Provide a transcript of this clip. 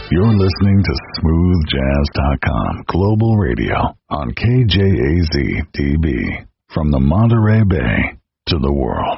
You're listening to SmoothJazz.com Global Radio on KJAZ-DB. From the Monterey Bay to the world.